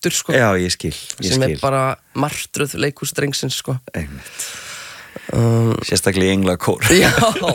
Baldur, sko. Já, ég skil. Sem bara martröð leikhúsdrengsins, sko. Einmitt. Sérstaklega í englakór. Já.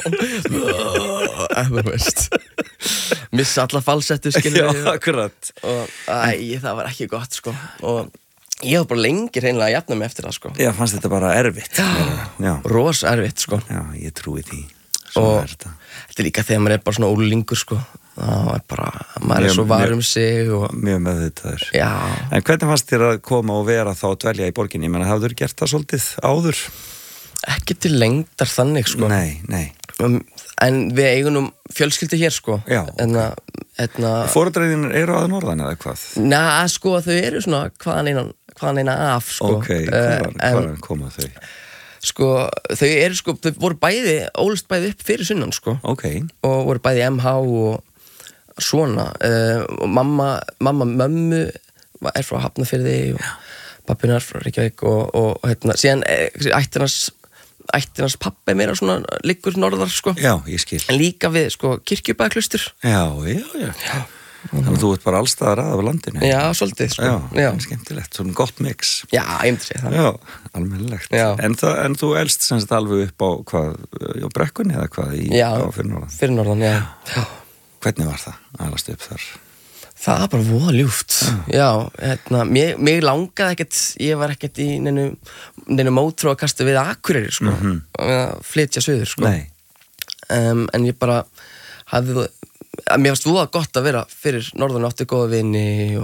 Þú veist. Missa alla falsettu, skilur við. Já, akkurat. Og, það var ekki gott, sko. Og ég var bara lengi hreinlega að jafna mig eftir það, sko. Já, fannst þetta bara erfitt. Já. Rosa erfitt, sko. Já, ég trúi því. Og þetta líka þegar maður bara svona úlingur, sko. Það bara, maður svo var sig og... Mjög meðvitaður. Já. En hvernig fannst þér að koma og vera þá að dvelja í borginni? Ég meina, hafður gert það svolítið áður? Ekki til lengdar þannig, sko. Nei. En við eigum fjölskyldu hér, sko. Já. Foreldræðin eru að norðan eða hvað? Sko, þau eru svona hvaðan eina af, sko. Ok, hvaðan koma þau? Sko, þau voru ólst bæði upp fyrir sunnan, sko. Ok. Og voru bæði í MH og svona. Og mömmu frá Hafnarfirði og pappina frá Reykjavík og síðan ættinans pappi meira svona liggur norðar, sko. Já, ég skil. En líka við, sko, Kirkjubæðaklustur. Já. Þannig að þú ert bara allstaðar af landinu. Já, svolítið, sko. Já, skemmtilegt, svona gott mix. Já, ég myndi segja það. Já, almennilegt. En þú elst sem sagt alveg upp á á Brekkunni eða hvað á Fyrirnorðan? Fyrirnorðan, já. Hvernig var það að alast upp þar? Það var bara voða ljúft. Já, mig langaði ekkert, ég var ekkert í neinu mótþróakastu við Akureyri, sko. Að flytja suður, sko. Nei. En ég bara mér fannst voða gott að vera fyrir norðan, átti góða vini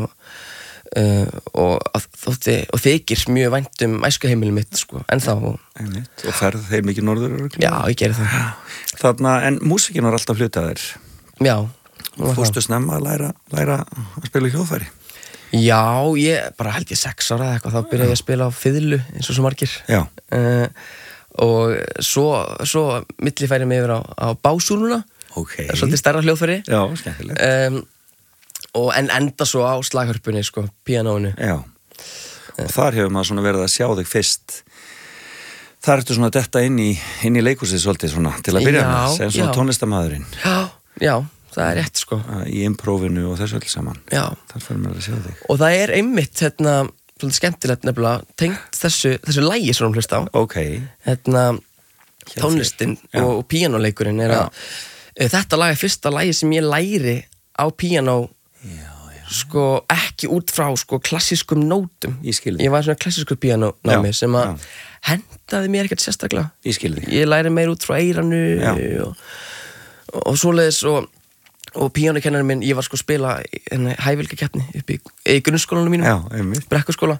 og þykir mjög vænt æskuheimili mitt, sko, ennþá. Og ferð þeir mikið norður? Já, ég geri það. Þarna, en músíkin var alltaf hlutað þér? Já. Og fórstu snemma að læra að spila hljóðfæri? Já, ég bara held ég 6 ára eða eitthvað, þá byrjaði ég að spila á fiðlu eins og svo margir. Já. Og svo millifæri mig yfir á básúluna. Ok. Svolítið stærra hljóðfæri. Já, skemmtilegt. En enda svo á slaghörpunni, sko, píanóinu. Já. Og þar hefur maður svona verið að sjá þig fyrst. Þar ertu svona detta inn í leikhúsið svolítið svona til að byrja með, sem svona tónlistarmaðurinn. Já, það er rétt, sko. Í imprófinu og þessu öll saman. Já. Þar fyrir maður að sjá þig. Og það er einmitt, svolítið skemmtilegt nefnilega, tengt þessu lagi sem hún hlust á. Ok. Tónlistin og píanóleikurinn er að þetta lag er fyrsta lagi sem ég læri á píanó, sko, ekki út frá, sko, klassískum nótum. Ég skil þig. Ég var svona klassískur píanónámi sem að hendaði mér ekkert sérstaklega. Ég skil þig. Ég læri meir út frá eyranu og svoleiðis og píanókennarinn minn, ég var sko að spila hæfileikakeppni upp í grunnskólanum mínum. Já, einmitt. Brekkuskóla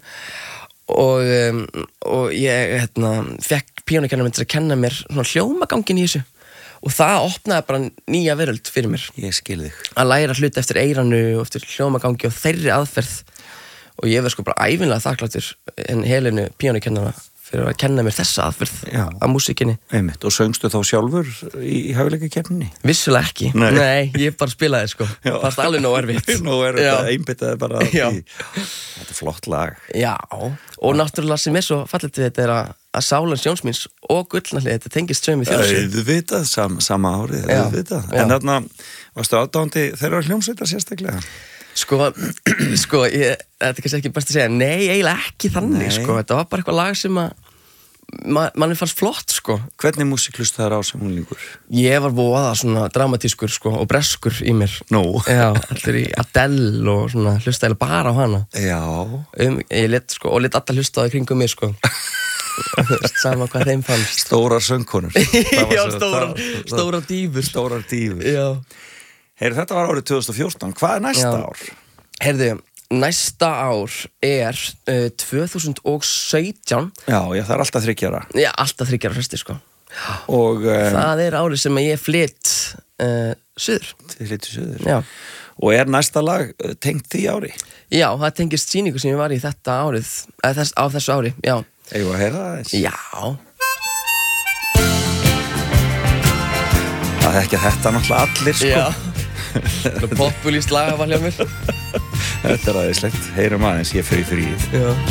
og ég fekk píanókennarinn minn til að kenna mér svona hljómagangin í þessu og það opnaði bara nýja veröld fyrir mér. Ég skil þig. Að læra hluti eftir eyranu og eftir hljómagangi og þeirri aðferð og ég verð sko bara ævinlega þakkláttur Helenu píanókennara fyrir að kenna mér þessa aðferð af músíkinni. Einmitt. Og söngstu þá sjálfur í hæfileikakeppninni? Vissulega ekki. Nei, ég bara spilaði, sko. Fast alveg nóg erfitt. Nóg erfitt að einbyttaði bara því. Þetta er flott lag. Já. Og náttúrulega sem er svo fallegt við þetta er að Sálan Sjónsmíns og Gullnalli, þetta tengist sömu þjóðsveit. Þú vitað, sama árið, þú vitað. En þarna, varstu aðdáandi þeirra hljómsveitar sérstaklega? Sko, þetta er kannski ekki best að segja, nei, eiginlega ekki þannig, sko. Þetta var bara eitthvað lag sem að manni fannst flott, sko. Hvernig músík hlustaði þér á sem unglingur? Ég var voða svona dramatískur, sko, og breskur í mér. Nú? Já, allir í Adele og svona hlustaði bara á hana. Já. Ég lit, sko, og lit alla hlustaði kringum mig, sko. Sama hvað þeim fannst. Stórar söngkonur. Já, stórar dívur. Stórar dívur. Já. Heyrðu, þetta var árið 2014. Hvað er næsta ár? Heyrðu, næsta ár er 2017. Já, það er alltaf 3 ára. Já, alltaf 3 ára fresti, sko. Og það er árið sem ég flytt suður. Þið flyttu suður? Já. Og er næsta lag tengt því ári? Já, það tengist sýningu sem ég var í þetta árið, á þessu ári, já. Eigum við að heyra það eins? Já. Það er ekki að þetta náttúrulega allir, sko. Já. Populíst lag var hjá mér. Þetta er aðeinslegt. Heyrum aðeins, ég fer í fríið. Já.